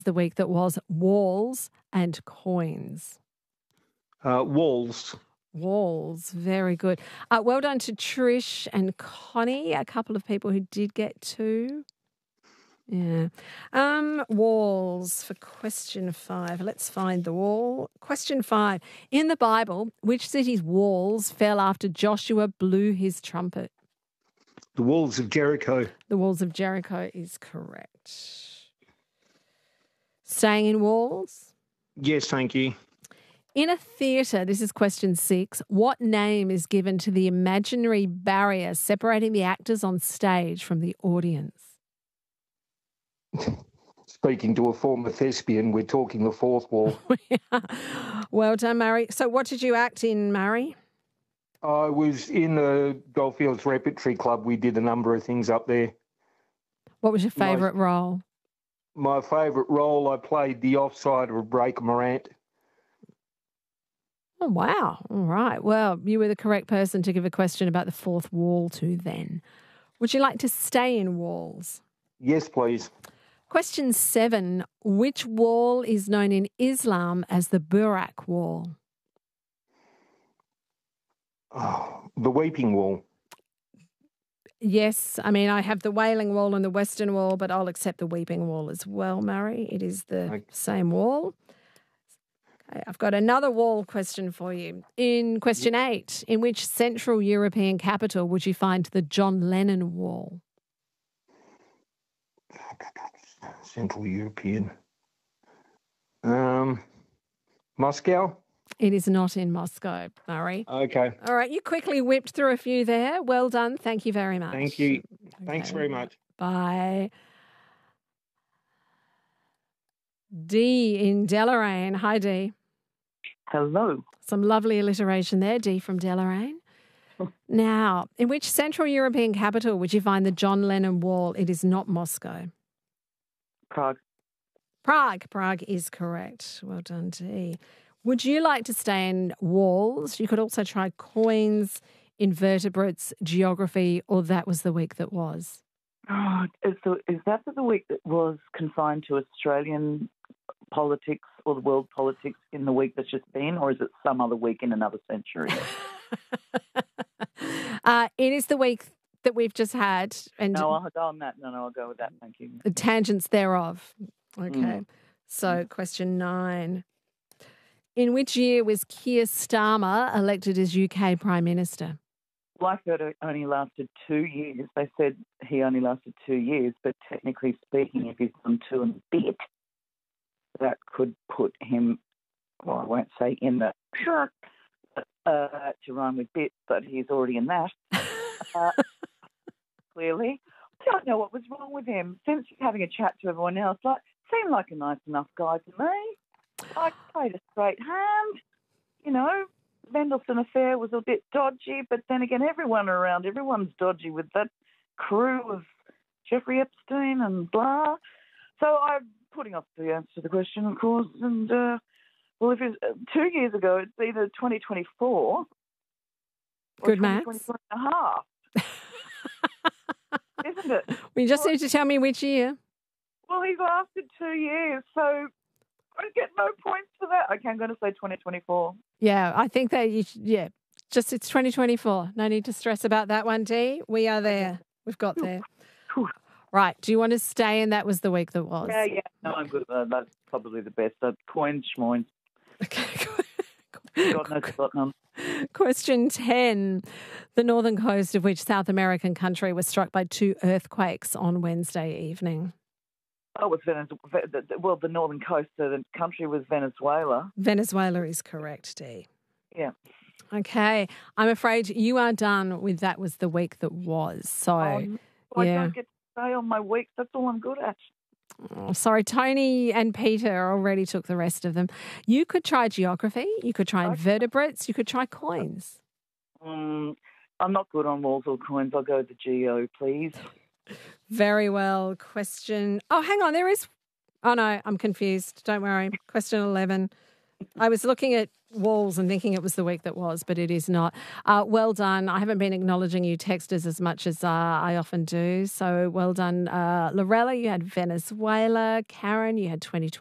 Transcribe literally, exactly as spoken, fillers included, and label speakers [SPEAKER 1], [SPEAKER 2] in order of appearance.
[SPEAKER 1] the week that was walls and coins.
[SPEAKER 2] Uh, walls.
[SPEAKER 1] Walls, very good. Uh, well done to Trish and Connie, a couple of people who did get two. Yeah. Um, walls for question five. Let's find the wall. Question five. In the Bible, which city's walls fell after Joshua blew his trumpet?
[SPEAKER 2] The walls of Jericho.
[SPEAKER 1] The walls of Jericho is correct. Staying in walls?
[SPEAKER 2] Yes, thank you.
[SPEAKER 1] In a theatre, this is question six, what name is given to the imaginary barrier separating the actors on stage from the audience?
[SPEAKER 2] Speaking to a former thespian, we're talking the fourth wall.
[SPEAKER 1] Well done, Murray. So what did you act in, Murray?
[SPEAKER 2] I was in the Goldfields Repertory Club. We did a number of things up there.
[SPEAKER 1] What was your favourite
[SPEAKER 2] my,
[SPEAKER 1] role?
[SPEAKER 2] My favourite role, I played the offside of Breaker Morant.
[SPEAKER 1] Oh, wow. All right. Well, you were the correct person to give a question about the fourth wall to then. Would you like to stay in walls?
[SPEAKER 2] Yes, please.
[SPEAKER 1] Question seven. Which wall is known in Islam as the Burak Wall?
[SPEAKER 2] Oh, the Weeping Wall.
[SPEAKER 1] Yes. I mean, I have the Wailing Wall and the Western Wall, but I'll accept the Weeping Wall as well, Murray. It is the okay. same wall. Okay, I've got another wall question for you. In question eight, in which Central European capital would you find the John Lennon Wall?
[SPEAKER 2] Central European. Um, Moscow?
[SPEAKER 1] It is not in Moscow, Murray.
[SPEAKER 2] Okay.
[SPEAKER 1] All right, you quickly whipped through a few there. Well done. Thank you very much.
[SPEAKER 2] Thank you.
[SPEAKER 1] Okay.
[SPEAKER 2] Thanks very much.
[SPEAKER 1] Bye. Dee in Deloraine. Hi, Dee.
[SPEAKER 3] Hello.
[SPEAKER 1] Some lovely alliteration there, Dee from Deloraine. Now, in which Central European capital would you find the John Lennon Wall? It is not Moscow.
[SPEAKER 3] Prague.
[SPEAKER 1] Prague. Prague is correct. Well done, Dee. Would you like to stay in walls? You could also try coins, invertebrates, geography, or that was the week that was.
[SPEAKER 3] Oh, is, the, is that the week that was confined to Australian politics or the world politics in the week that's just been, or is it some other week in another century?
[SPEAKER 1] uh, it is the week that we've just had. And
[SPEAKER 3] no, I'll go on that. No, no, I'll go with that. Thank you.
[SPEAKER 1] The tangents thereof. Okay. Mm. So
[SPEAKER 3] mm.
[SPEAKER 1] question nine. In which year was Keir Starmer elected as U K Prime Minister?
[SPEAKER 3] Well, I heard it only lasted two years. They said he only lasted two years, but technically speaking, if he's done two and a bit, that could put him, well, I won't say in the sure, uh, to rhyme with bit, but he's already in that. uh, clearly. I don't know what was wrong with him. Since having a chat to everyone else, like, seemed like a nice enough guy to me. I played a straight hand, you know. Mendelssohn Affair was a bit dodgy, but then again, everyone around, everyone's dodgy with that crew of Jeffrey Epstein and blah. So I'm putting off the answer to the question, of course. And, uh, well, if it's uh, two years ago, it's either twenty twenty-four
[SPEAKER 1] Good
[SPEAKER 3] or
[SPEAKER 1] maths.
[SPEAKER 3] twenty twenty-four and a half. Isn't it?
[SPEAKER 1] Well, you just
[SPEAKER 3] well,
[SPEAKER 1] need to tell me which year.
[SPEAKER 3] Well, he's lasted two years, so I get no points for that. Okay, I'm going to say twenty twenty-four.
[SPEAKER 1] Yeah, I think that you should, yeah, just it's twenty twenty-four. No need to stress about that one, Dee. We are there. We've got there. Right. Do you want to stay? And that was the week that was.
[SPEAKER 3] Yeah, yeah. No, I'm good. Uh, that's probably the best. Uh, coins, schmoins.
[SPEAKER 1] Okay.
[SPEAKER 3] God knows got none.
[SPEAKER 1] Question ten. The northern coast of which South American country was struck by two earthquakes on Wednesday evening?
[SPEAKER 3] Oh, it's Venezuela. Well, the northern coast of the country was Venezuela.
[SPEAKER 1] Venezuela is correct, Dee.
[SPEAKER 3] Yeah.
[SPEAKER 1] Okay. I'm afraid you are done with that was the week that was. So,
[SPEAKER 3] um, I
[SPEAKER 1] yeah.
[SPEAKER 3] don't get to stay on my weeks. That's all I'm good at.
[SPEAKER 1] Oh, sorry, Tony and Peter already took the rest of them. You could try geography. You could try invertebrates. You could try coins.
[SPEAKER 3] Um, I'm not good on walls or coins. I'll go with the geo, please.
[SPEAKER 1] Very well. Question. Oh, hang on. There is. Oh, no, I'm confused. Don't worry. Question eleven. I was looking at walls and thinking it was the week that was, but it is not. Uh, well done. I haven't been acknowledging you texters as much as uh, I often do. So well done. Uh, Lorella, you had Venezuela. Karen, you had twenty